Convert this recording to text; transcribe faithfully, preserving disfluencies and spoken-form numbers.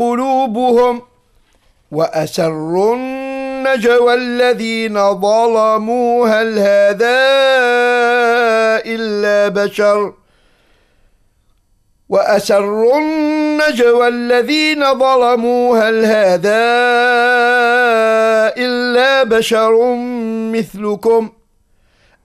قلوبهم وأسروا النجوى الذين ظلموا هل هذا إلا بشر وأسروا النجوى الذين ظلموا هل هذا إلا بشر مثلكم